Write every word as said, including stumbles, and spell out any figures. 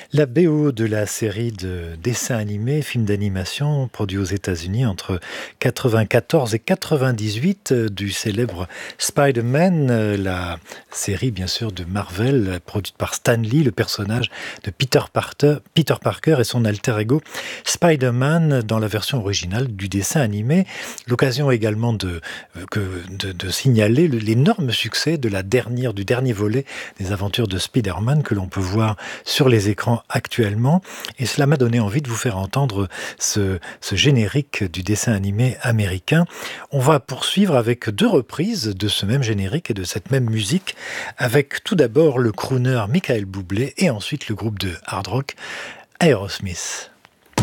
La B O de la série de dessins animés, films d'animation produits aux États-Unis entre quatre-vingt-quatorze et quatre-vingt-dix-huit euh, du célèbre Spider-Man, euh, la série bien sûr de Marvel euh, produite par Stan Lee, le personnage de Peter Parker, Peter Parker et son alter ego Spider-Man dans la version originale du dessin animé. L'occasion également de, euh, que- de, de signaler le- l'énorme succès de la dernière, du dernier volet des aventures de Spider-Man que l'on peut voir sur les écrans actuellement. Et cela m'a donné envie de vous faire entendre ce, ce générique du dessin animé américain. On va poursuivre avec deux reprises de ce même générique et de cette même musique, avec tout d'abord le crooner Michael Bublé et ensuite le groupe de hard rock Aerosmith.